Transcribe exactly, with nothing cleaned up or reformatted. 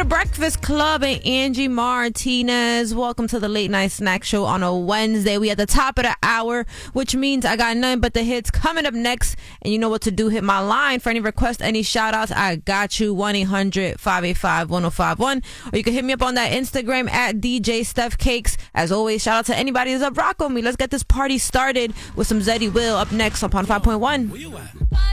the Breakfast Club and Angie Martinez. Welcome to the Late Night Snack Show on a Wednesday. We at the top of the hour, which means I got nothing but the hits coming up next. And you know what to do. Hit my line for any requests, any shout outs. I got you. one eight hundred five eight five one oh five one. Or you can hit me up on that Instagram at D J Steph Cakes. As always, shout out to anybody who's up rock with me. Let's get this party started with some Zeddy Will up next on Pond five point one. Where you at?